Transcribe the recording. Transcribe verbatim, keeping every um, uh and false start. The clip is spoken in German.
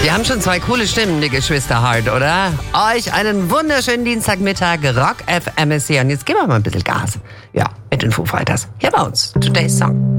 Wir haben schon zwei coole Stimmen, die Geschwister Hart, oder? Euch einen wunderschönen Dienstagmittag, Rock F M ist hier. Und jetzt geben wir mal ein bisschen Gas. Ja, mit den Foo Fighters. Hier bei uns, Today's Song.